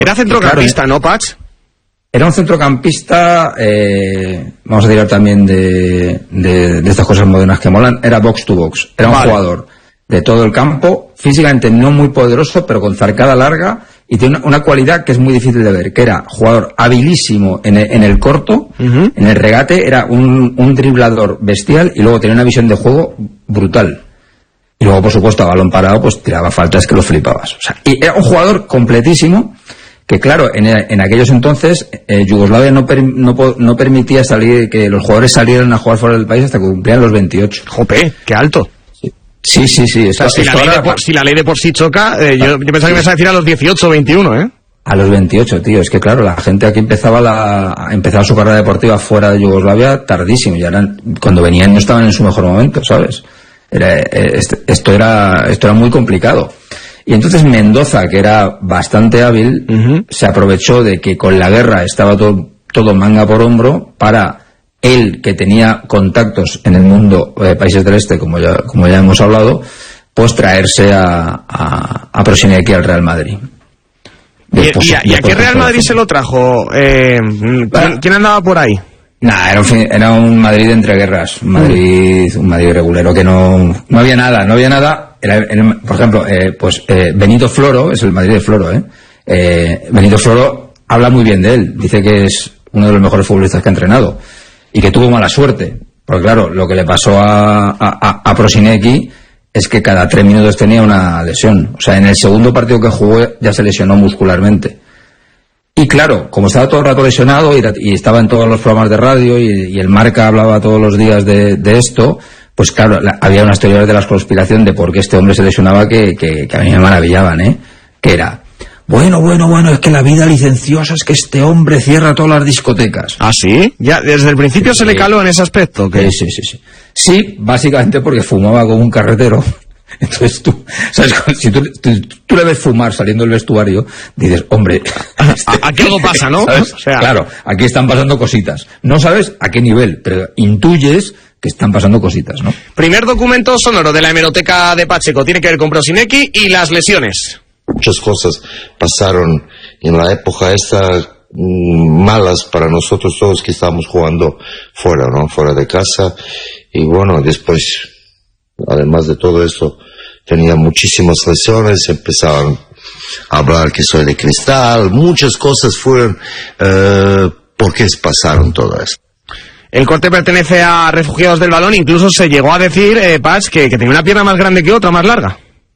Era centrocampista, ¿no, Patch? Era un centrocampista, vamos a tirar también de estas cosas modernas que molan, era box to box. Era un jugador de todo el campo, físicamente no muy poderoso, pero con zancada larga, y tiene una cualidad que es muy difícil de ver, que era jugador habilísimo en el corto, en el regate, era un driblador bestial, y luego tenía una visión de juego brutal. Y luego, por supuesto, a balón parado, pues tiraba faltas que lo flipabas. O sea, y era un jugador completísimo, que claro, en aquellos entonces, Yugoslavia no permitía que los jugadores salieran a jugar fuera del país hasta que cumplían los 28. ¡Jope! ¡Qué alto! Sí. O sea, si la ley de por sí choca, yo pensaba que me ibas a decir a los 18 o 21, ¿eh? A los 28, tío. Es que claro, la gente aquí empezaba su carrera deportiva fuera de Yugoslavia tardísimo. Cuando venían no estaban en su mejor momento, ¿sabes? Esto era muy complicado. Y entonces Mendoza, que era bastante hábil, se aprovechó de que con la guerra estaba todo manga por hombro para él, que tenía contactos en el mundo países del este, como ya hemos hablado, pues traerse a Prosinecki al Real Madrid. ¿Y a qué Real Madrid se lo trajo? ¿Quién andaba por ahí? Era un Madrid de entreguerras, un Madrid regulero, que no había nada. Por ejemplo, Benito Floro, es el Madrid de Floro, Benito Floro habla muy bien de él, dice que es uno de los mejores futbolistas que ha entrenado, y que tuvo mala suerte, porque claro, lo que le pasó a Prosinecki es que cada 3 minutos tenía una lesión. O sea, en el segundo partido que jugó ya se lesionó muscularmente. Y claro, como estaba todo el rato lesionado y estaba en todos los programas de radio y el Marca hablaba todos los días de esto, pues claro, había unas teorías de la conspiración de por qué este hombre se lesionaba que a mí me maravillaban, que era, bueno, es que la vida licenciosa es que este hombre cierra todas las discotecas. ¿Ah, sí? ¿Ya desde el principio se le caló en ese aspecto? ¿Qué? Sí. Sí, básicamente porque fumaba como un carretero. Entonces tú, ¿sabes? Si tú le ves fumar saliendo del vestuario, dices, hombre, aquí algo pasa, ¿no? ¿Sabes? O sea, claro, aquí están pasando cositas. No sabes a qué nivel, pero intuyes que están pasando cositas, ¿no? Primer documento sonoro de la hemeroteca de Pacheco tiene que ver con Prosinecki y las lesiones. Muchas cosas pasaron en la época esta malas para nosotros todos que estábamos jugando fuera, ¿no? Fuera de casa. Y bueno, después, además de todo eso, tenía muchísimas lesiones, empezaban a hablar que soy de cristal, muchas cosas fueron, ¿por qué pasaron todo eso? El corte pertenece a Refugiados del Balón, incluso se llegó a decir, Paz, que tenía una pierna más grande que otra, más larga.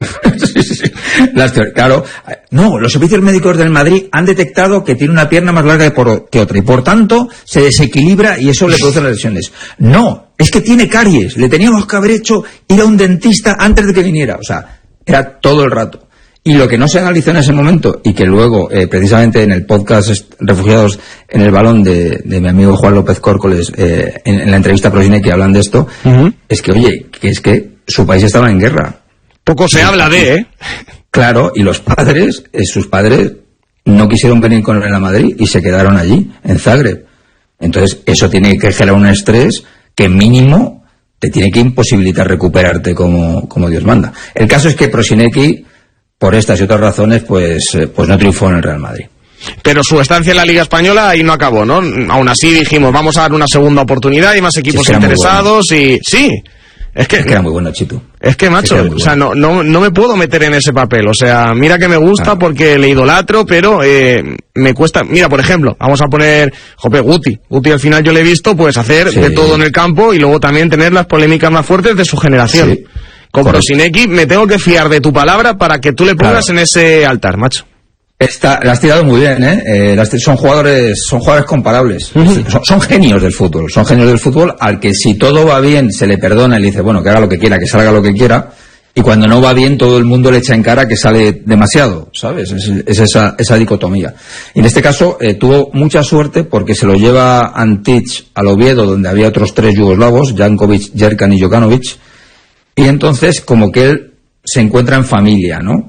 Sí. Claro, no, los servicios médicos del Madrid han detectado que tiene una pierna más larga que otra y por tanto se desequilibra y eso le produce las lesiones. No, es que tiene caries, le teníamos que haber hecho ir a un dentista antes de que viniera, o sea, era todo el rato. Y lo que no se analizó en ese momento y que luego, precisamente en el podcast Refugiados en el Balón de mi amigo Juan López Córcoles, en la entrevista a Prosinecki hablan de esto, es que, oye, que es que su país estaba en guerra. Poco se habla de, Claro, y los padres, sus padres, no quisieron venir con él a Madrid y se quedaron allí, en Zagreb. Entonces, eso tiene que generar un estrés que mínimo te tiene que imposibilitar recuperarte como Dios manda. El caso es que Prosinecki, por estas y otras razones, pues no triunfó en el Real Madrid. Pero su estancia en la Liga Española ahí no acabó, ¿no? Aún así dijimos, vamos a dar una segunda oportunidad, hay más equipos interesados y... Sí. Es que era muy bueno, Chitu. Es que, macho, o sea, no me puedo meter en ese papel. O sea, mira que me gusta porque le idolatro, pero me cuesta. Mira, por ejemplo, vamos a poner, Guti. Guti al final yo le he visto pues hacer de todo en el campo y luego también tener las polémicas más fuertes de su generación. Sí. Con Prosinecki me tengo que fiar de tu palabra para que tú le pongas en ese altar, macho. La has tirado muy bien, son jugadores comparables. Son genios del fútbol. Son genios del fútbol al que si todo va bien se le perdona y le dice, bueno, que haga lo que quiera, que salga lo que quiera. Y cuando no va bien todo el mundo le echa en cara que sale demasiado, ¿sabes? Es esa dicotomía. Y en este caso tuvo mucha suerte porque se lo lleva Antic al Oviedo, donde había otros 3 yugoslavos, Jankovic, Jerkan y Jokanovic. Y entonces como que él se encuentra en familia, ¿no?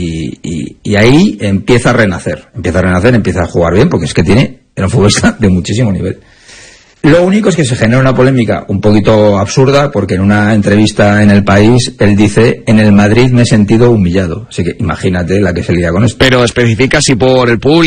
Y ahí empieza a renacer, empieza a jugar bien, porque es que era un futbolista de muchísimo nivel. Lo único es que se genera una polémica un poquito absurda, porque en una entrevista en El País, él dice, en el Madrid me he sentido humillado. Así que imagínate la que se lía con esto. Pero especifica si por el público